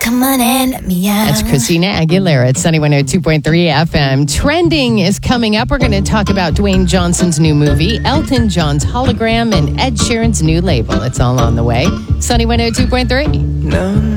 Come on and let me out. That's Christina Aguilera at Sunny 102.3 FM. Trending is coming up. We're going to talk about Dwayne Johnson's new movie, Elton John's Hologram, and Ed Sheeran's new label. It's all on the way. Sunny 102.3. No.